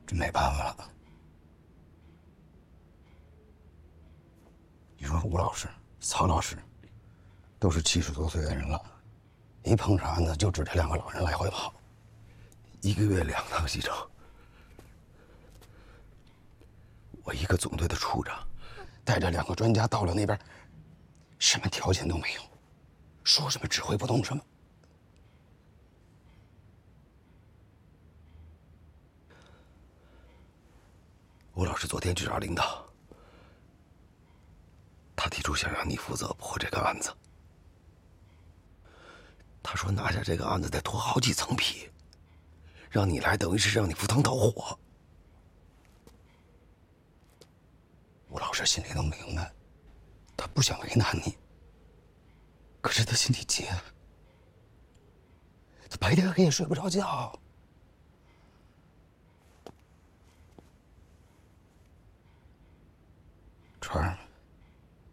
真没办法了。你说吴老师、曹老师，都是70多岁的人了，一碰上案子就指这2个老人来回跑，1个月2趟西城。我一个总队的处长，带着2个专家到了那边，什么条件都没有，说什么指挥不动什么。吴老师昨天去找领导，他提出想让你负责破这个案子。他说拿下这个案子得脱好几层皮，让你来等于是让你赴汤蹈火。吴老师心里都明白，他不想为难你，可是他心里急，他白天黑夜睡不着觉。川儿。